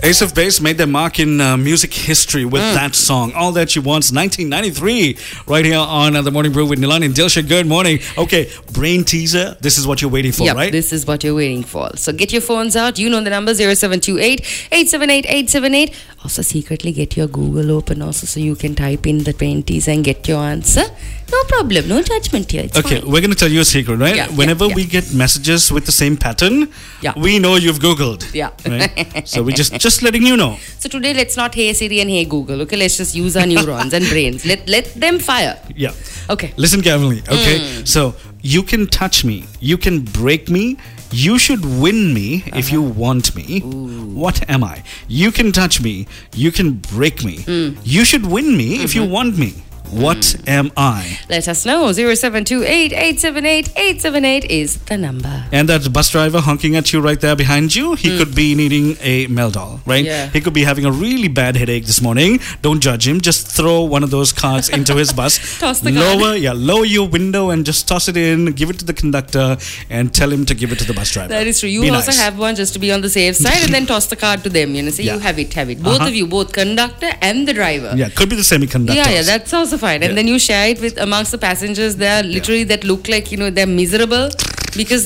Ace of Base made their mark in music history with that song, All That You Want's 1993, right here on The Morning Brew with Nilan and Dilsha. Good morning. Okay, brain teaser. This is what you're waiting for, right? This is what you're waiting for. So get your phones out. You know the number 0728 878 878. Also secretly get your Google open also so you can type in the brain teaser and get your answer. No problem. No judgment here. It's fine. We're going to tell you a secret, right? Whenever we get messages with the same pattern, we know you've Googled. Right? So we're just letting you know. So today, let's not Hey Siri and Hey Google. Okay, let's just use our neurons and brains. Let them fire. Yeah. Okay. Listen carefully. Okay. So you can touch me. You can break me. You should win me if you want me. Ooh. What am I? You can touch me. You can break me. You should win me if you want me. What am I? Let us know. 0728 878 878 is the number. And that bus driver honking at you right there behind you, he could be needing a Meldol, right? Yeah. He could be having a really bad headache this morning. Don't judge him. Just throw one of those cards into his bus. Toss the card. Lower your window and just toss it in. Give it to the conductor and tell him to give it to the bus driver. That is true. You also have one just to be on the safe side and then toss the card to them. You know, say you have it. Both of you, both conductor and the driver. Yeah, could be the semiconductor. Yeah, that's also fine. And then you share it with amongst the passengers. They are literally that look like they're miserable because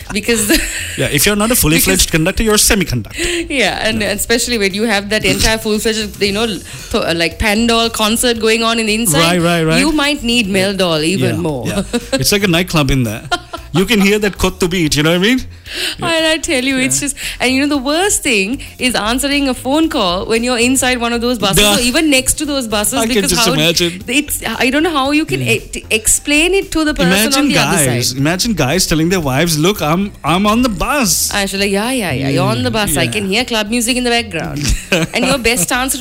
if you're not a fully fledged conductor, you're a semiconductor. Yeah, and especially when you have that entire full fledged like Pandol concert going on in the inside. Right. You might need Meldol even more. Yeah. It's like a nightclub in there. You can hear that kottu beat, you know what I mean? Yeah. And I tell you, it's just... And the worst thing is answering a phone call when you're inside one of those buses or even next to those buses. I can just imagine. I don't know how you can explain it to the person on the other side. Imagine guys telling their wives, look, I'm on the bus. And she's like, yeah, you're on the bus. I can hear club music in the background. And your best answer